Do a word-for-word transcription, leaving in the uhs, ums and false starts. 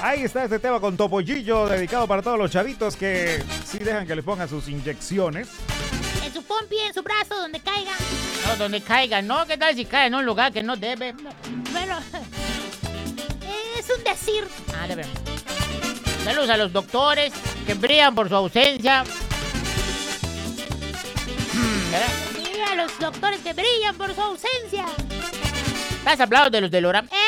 Ahí está este tema con Topollillo, dedicado para todos los chavitos que sí dejan que les pongan sus inyecciones. En su pompi, en su brazo, donde caiga. No, donde caiga, ¿no? ¿Qué tal si cae en un lugar que no debe? Bueno, es un decir. Ah, debe. Saludos a los doctores que brillan por su ausencia. Mira a los doctores que brillan por su ausencia. ¿Has hablado de los del Oram? ¡Eh!